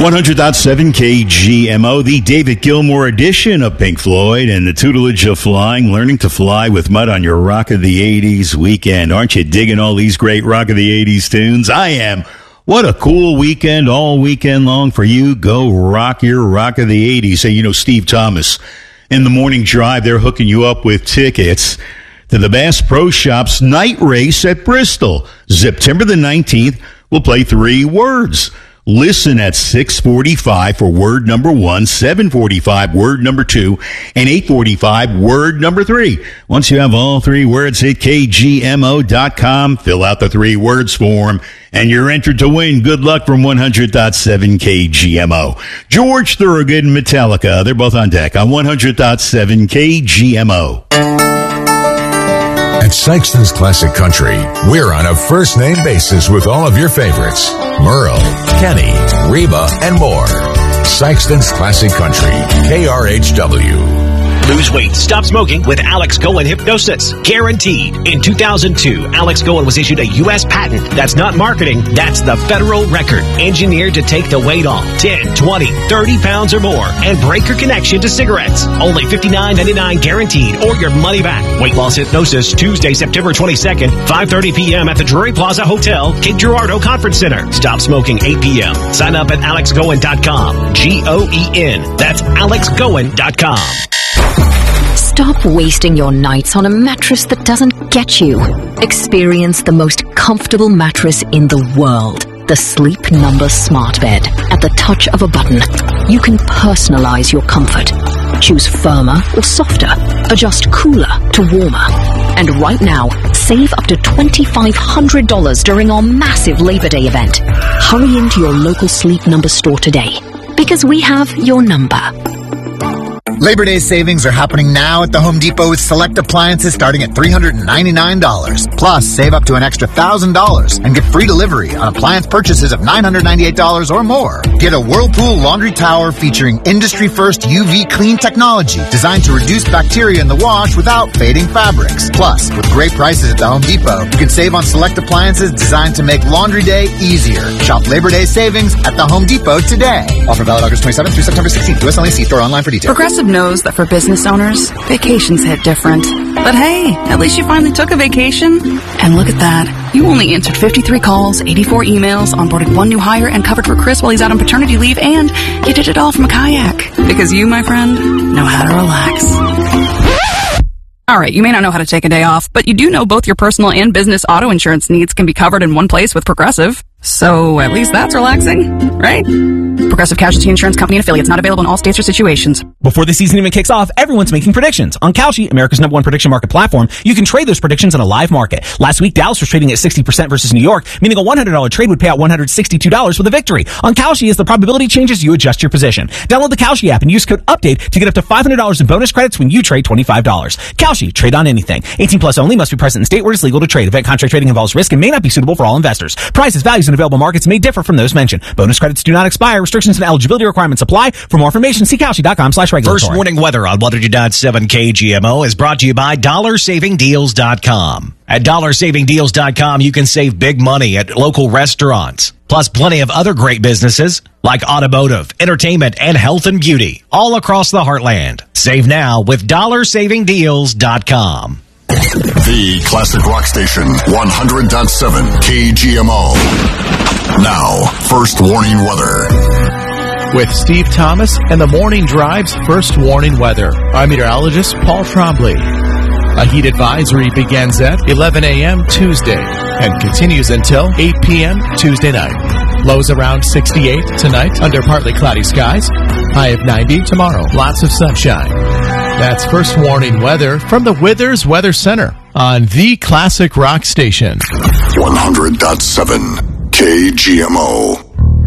100.7 KGMO, the David Gilmour edition of Pink Floyd and the tutelage of flying, learning to fly with Mutt on your Rock of the 80s weekend. Aren't you digging all these great Rock of the 80s tunes? I am. What a cool weekend, all weekend long for you. Go rock your Rock of the 80s. Hey, you know, Steve Thomas, in the morning drive, they're hooking you up with tickets to the Bass Pro Shops night race at Bristol. September the 19th, we'll play 3 words. Listen at 6:45 for word number 1, 7:45 word number 2, and 8:45 word number 3. Once you have all 3 words, hit KGMO.com, fill out the 3 words form, and you're entered to win. Good luck from 100.7 KGMO. George Thorogood and Metallica, they're both on deck on 100.7 KGMO. At Sykeston's Classic Country, we're on a first-name basis with all of your favorites. Merle, Kenny, Reba, and more. Sykeston's Classic Country, KRHW. Lose weight, stop smoking with Alex Goen Hypnosis. Guaranteed. In 2002, Alex Goen was issued a U.S. patent. That's not marketing, that's the federal record. Engineered to take the weight off 10, 20, 30 pounds or more and break your connection to cigarettes. Only $59.99 guaranteed or your money back. Weight Loss Hypnosis, Tuesday, September 22nd, 5:30 p.m. at the Drury Plaza Hotel, Cape Girardeau Conference Center. Stop smoking 8 p.m. Sign up at alexgoen.com. G-O-E-N. That's alexgoen.com. Stop wasting your nights on a mattress that doesn't get you. Experience the most comfortable mattress in the world. The Sleep Number Smart Bed. At the touch of a button, you can personalize your comfort. Choose firmer or softer. Adjust cooler to warmer. And right now, save up to $2,500 during our massive Labor Day event. Hurry into your local Sleep Number store today, because we have your number. Labor Day savings are happening now at the Home Depot with select appliances starting at $399. Plus, save up to an extra $1,000 and get free delivery on appliance purchases of $998 or more. Get a Whirlpool laundry tower featuring industry-first UV clean technology designed to reduce bacteria in the wash without fading fabrics. Plus, with great prices at the Home Depot, you can save on select appliances designed to make laundry day easier. Shop Labor Day savings at the Home Depot today. Offer valid August 27th through September 16th. U.S. only. See store online for details. Progressive knows that for business owners, vacations hit different. But hey, at least you finally took a vacation. And look at that. You only answered 53 calls, 84 emails, onboarded 1 new hire, and covered for Chris while he's out on paternity leave, and you did it all from a kayak. Because you, my friend, know how to relax. Alright, you may not know how to take a day off, but you do know both your personal and business auto insurance needs can be covered in one place with Progressive. So, at least that's relaxing, right? Progressive Casualty Insurance Company and affiliates, not available in all states or situations. Before the season even kicks off, everyone's making predictions. On Kalshi, America's #1 prediction market platform, you can trade those predictions on a live market. Last week, Dallas was trading at 60% versus New York, meaning a $100 trade would pay out $162 for the victory. On Kalshi, as the probability changes, you adjust your position. Download the Kalshi app and use code UPDATE to get up to $500 in bonus credits when you trade $25. Kalshi, trade on anything. 18 plus only, must be present in state where it's legal to trade. Event contract trading involves risk and may not be suitable for all investors. Prices, values, and available markets may differ from those mentioned. Bonus credits do not expire. Restrictions and eligibility requirements apply. For more information, see Kalshi.com/regulatory. First warning weather on 100.7 KGMO is brought to you by DollarSavingDeals.com. At DollarSavingDeals.com, you can save big money at local restaurants, plus plenty of other great businesses like automotive, entertainment, and health and beauty all across the heartland. Save now with DollarSavingDeals.com. The classic rock station, 100.7 KGMO. Now, first warning weather. With Steve Thomas and the Morning Drive's first warning weather. I'm meteorologist Paul Trombley. A heat advisory begins at 11 a.m. Tuesday and continues until 8 p.m. Tuesday night. Lows around 68 tonight under partly cloudy skies. High of 90 tomorrow. Lots of sunshine. That's first warning weather from the Withers Weather Center on the classic rock station. 100.7 KGMO.